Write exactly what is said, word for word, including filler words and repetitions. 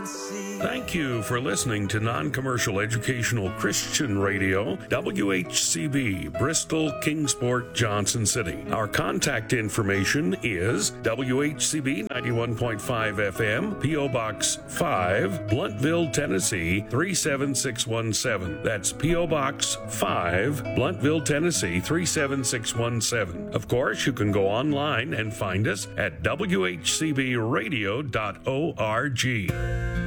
Thank you for listening to Non-Commercial Educational Christian Radio, W H C B, Bristol, Kingsport, Johnson City. Our contact information is W H C B ninety-one point five F M, P O. Box five, Blountville, Tennessee three seven six one seven. That's P O. Box five, Blountville, Tennessee three seven six one seven. Of course, you can go online and find us at w h c b radio dot org.